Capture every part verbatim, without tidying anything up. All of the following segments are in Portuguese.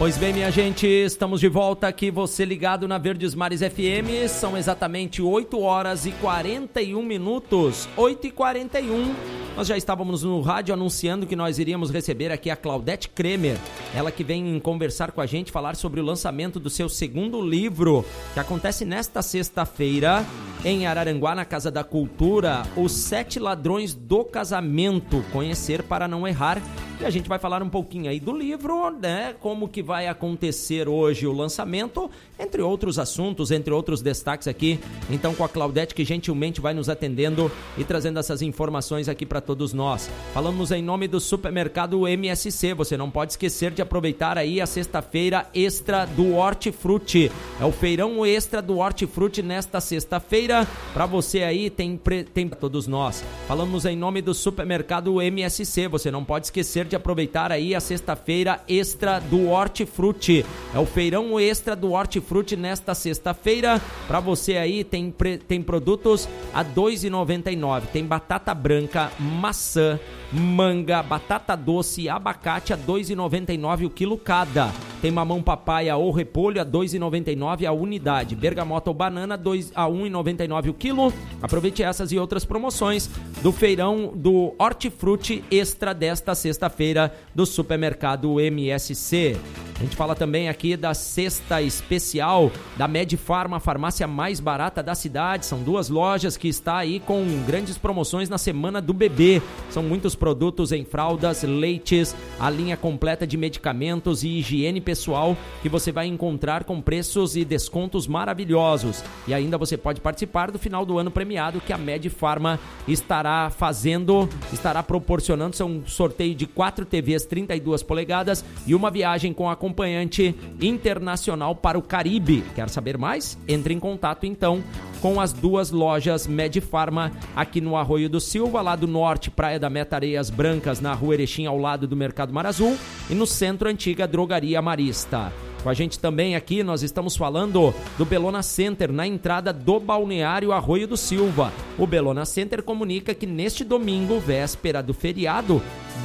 Pois bem, minha gente, estamos de volta aqui, você ligado na Verdes Mares F M, são exatamente oito horas e quarenta e um minutos, oito e quarenta e um. Nós já estávamos no rádio anunciando que nós iríamos receber aqui a Claudete Kremer, ela que vem conversar com a gente, falar sobre o lançamento do seu segundo livro, que acontece nesta sexta-feira em Araranguá, na Casa da Cultura, Os Sete Ladrões do Casamento, Conhecer para Não Errar. E a gente vai falar um pouquinho aí do livro, né, como que vai acontecer hoje o lançamento, entre outros assuntos, entre outros destaques aqui, então com a Claudete, que gentilmente vai nos atendendo e trazendo essas informações aqui para todos nós. Falamos em nome do Supermercado M S C, você não pode esquecer de aproveitar aí a sexta-feira extra do Hortifruti, é o feirão extra do Hortifruti nesta sexta-feira, para você aí, tem, tem para todos nós. Falamos em nome do Supermercado M S C, você não pode esquecer de aproveitar aí a sexta-feira extra do Hortifruti, é o feirão extra do Hortifruti nesta sexta-feira, para você aí, tem, tem produtos a dois reais e noventa e nove centavos, tem batata branca, maçã, manga, batata doce e abacate a dois reais e noventa e nove centavos o quilo cada. Tem mamão papaya ou repolho a dois reais e noventa e nove centavos a unidade. Bergamota ou banana dois a um real e noventa e nove centavos o quilo. Aproveite essas e outras promoções do feirão do Hortifruti extra desta sexta-feira do Supermercado M S C. A gente fala também aqui da cesta especial da Medifarma, a farmácia mais barata da cidade. São duas lojas que está aí com grandes promoções na Semana do Bebê. São muitos produtos em fraldas, leites, a linha completa de medicamentos e higiene pessoal que você vai encontrar com preços e descontos maravilhosos. E ainda você pode participar do final do ano premiado que a Medifarma estará fazendo, estará proporcionando. São um sorteio de quatro T Vs trinta e duas polegadas e uma viagem com acompanhamento acompanhante internacional para o Caribe. Quer saber mais? Entre em contato então com as duas lojas Medifarma aqui no Arroio do Silva, lá do norte, Praia da Meta, Areias Brancas, na Rua Erechim, ao lado do Mercado Mar Azul, e no centro, antiga Drogaria Marista. Com a gente também aqui, nós estamos falando do Bellona Center, na entrada do balneário Arroio do Silva. O Bellona Center comunica que neste domingo, véspera do feriado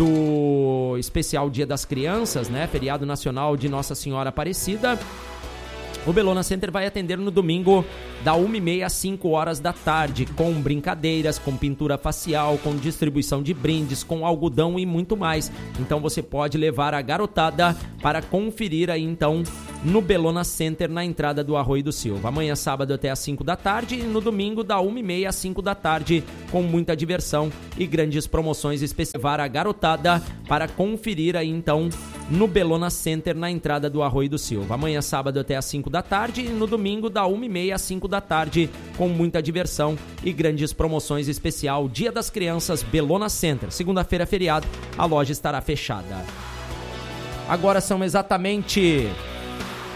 do especial Dia das Crianças, né, feriado nacional de Nossa Senhora Aparecida, o Bellona Center vai atender no domingo da uma e meia às cinco horas da tarde, com brincadeiras, com pintura facial, com distribuição de brindes, com algodão e muito mais. Então você pode levar a garotada para conferir aí então no Bellona Center, na entrada do Arroio do Silva. Amanhã sábado até às cinco da tarde e no domingo da uma e meia às cinco da tarde, com muita diversão e grandes promoções especiais. Levar a garotada para conferir aí então no Bellona Center, na entrada do Arroio do Silva. Amanhã sábado até às cinco da tarde e no domingo da uma e meia às cinco da tarde, com muita diversão e grandes promoções especial Dia das Crianças, Bellona Center. Segunda-feira é feriado, a loja estará fechada. Agora são exatamente